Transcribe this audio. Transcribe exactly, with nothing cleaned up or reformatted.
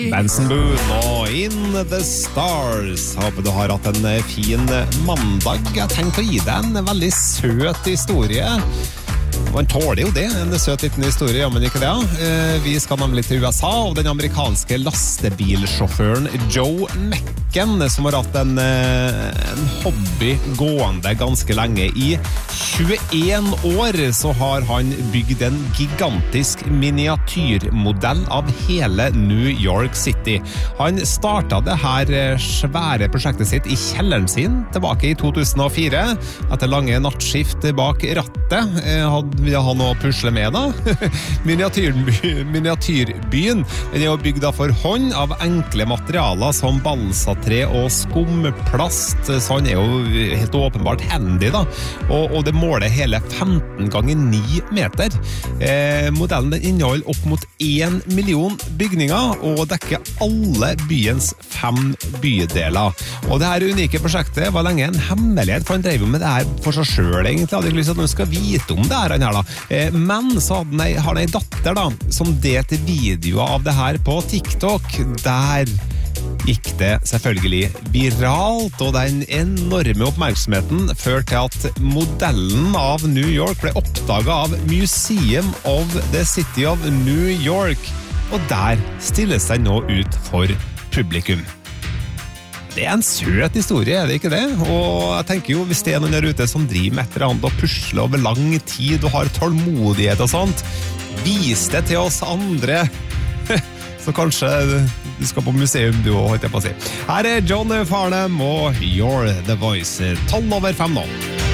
Benson Boone og In the Stars. Håper du har hatt en fin mandag. Jeg tenkte å gi deg en veldig søt historie. Man tåler jo det, en søt liten historie, men ikke det. Vi skal nemlig til U S A, og den amerikanske lastebilsjåføren Joe Mecken, som har hatt en, en hobby gående ganske lenge. I tjueen år så har han bygd en gigantisk miniatyrmodell av hele New York City. Han startet det her svære prosjektet sitt i kjelleren sin tilbake i to tusen og fire. Etter lange nattskift bak rattet hadde vi ha noe å pusle med da. Miniatyrby, miniatyrbyen den er jo bygd for hånd av enkle materialer som balsatre og skumplast, så han er jo helt åpenbart handy da, og, og det måler hele femten ganger ni meter. Eh, modellen den inneholder opp mot en million bygninger og dekker alle byens fem bydeler. Og det her unike prosjektet var lenge en hemmelighet, for han drev jo med det her for seg selv egentlig, hadde ikke lyst til at noen skal vite om det her, han her da. Eh, men så hadde han, har han en datter da, som delte videoer av det her på TikTok. Der gikk det selvfølgelig viralt, og den enorme oppmerksomheten førte til at modellen av New York ble oppdaget av Museum of the City of New York, og der stilles den nå ut for publikum. Det er en søt historie, er det ikke det? Og jeg tenker jo, hvis det er noen der ute som driver med et eller annet og pusler over lang tid og har tålmodighet og sånt, vis det til oss andre. Så kanskje du skal på museum du også, holdt jeg på å si. Her er John Farnham og You're the Voice. tolv over fem nå.